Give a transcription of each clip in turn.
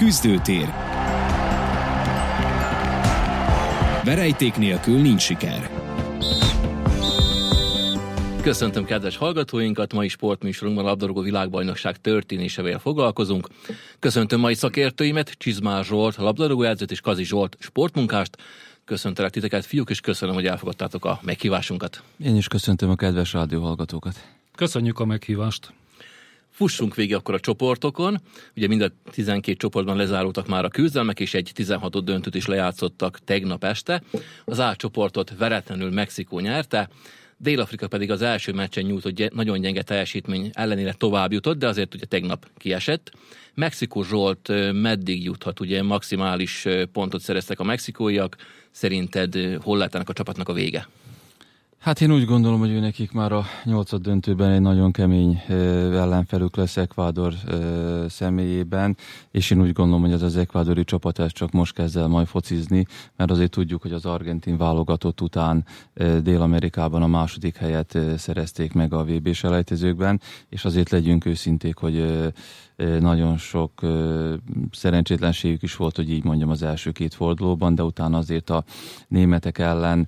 Küzdőtér. Verejték nélkül nincs siker. Köszöntöm kedves hallgatóinkat, mai sportműsorunkban a labdarúgó világbajnokság történésével foglalkozunk. Köszöntöm mai szakértőimet, Csizmár Zsolt, labdarúgóedzőt és Kazi Zsolt, sportmunkást. Köszöntelek titeket, fiúk, és köszönöm, hogy elfogadtátok a meghívásunkat. Én is köszöntöm a kedves rádióhallgatókat. Köszönjük a meghívást. Fussunk végig akkor a csoportokon. Ugye mind a 12 csoportban lezárultak már a küzdelmek, és egy 16. döntőt is lejátszottak tegnap este. Az A csoportot veretlenül Mexikó nyerte, Dél-Afrika pedig az első meccsen nyújtott nagyon gyenge teljesítmény ellenére tovább jutott, de azért ugye tegnap kiesett. Mexikó, Zsolt, meddig juthat? Ugye maximális pontot szereztek a mexikóiak. Szerinted hol lehet ennek a csapatnak a vége? Hát én úgy gondolom, hogy nekik már a 8. döntőben egy nagyon kemény ellenfelük lesz Ecuador személyében, és én úgy gondolom, hogy ez az ekvádori csapat ez csak most kezd el majd focizni, mert azért tudjuk, hogy az argentin válogatott után Dél-Amerikában a második helyet szerezték meg a VB-s elejtezőkben, és azért legyünk őszinték, hogy nagyon sok szerencsétlenségük is volt, hogy így mondjam, az első két fordulóban, de utána azért a németek ellen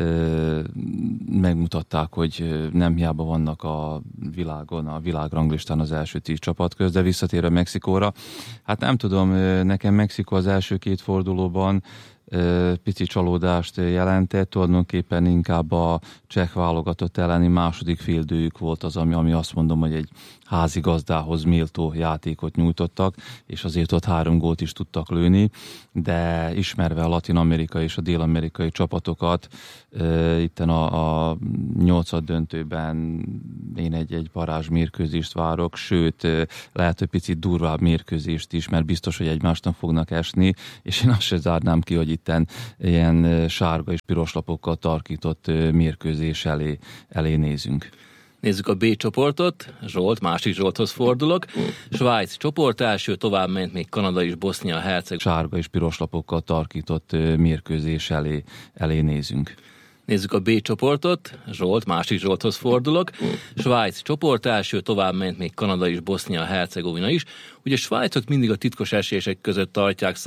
megmutatták, hogy nem hiába vannak a világon, a világranglistán az első 10 csapat közt, de visszatérve Mexikóra. Hát nem tudom, nekem Mexikó az első két fordulóban pici csalódást jelentett, tulajdonképpen inkább a cseh válogatott elleni második féldőjük volt az, ami azt mondom, hogy egy házigazdához méltó játékot nyújtottak, és azért ott 3 gólt is tudtak lőni, de ismerve a latin-amerikai és a dél-amerikai csapatokat, itten a 8. döntőben én egy varázs mérkőzést várok, sőt, lehet, hogy picit durvább mérkőzést is, mert biztos, hogy egymásnak fognak esni, és én azt se zárnám ki, hogy itten ilyen sárga és piros lapokkal tarkított mérkőzés elé nézünk. Nézzük a B csoportot. Zsolt, másik Zsolthoz fordulok. Svájc csoport első, tovább ment még Kanada és Bosznia-Herceg. Sárga és piros lapokkal tarkított mérkőzés elé nézünk. Nézzük a B csoportot. Zsolt, másik Zsolthoz fordulok. Svájc csoport első, tovább ment még Kanada és Bosznia-Hercegovina is. Ugye Svájcot mindig a titkos esélyesek között tartják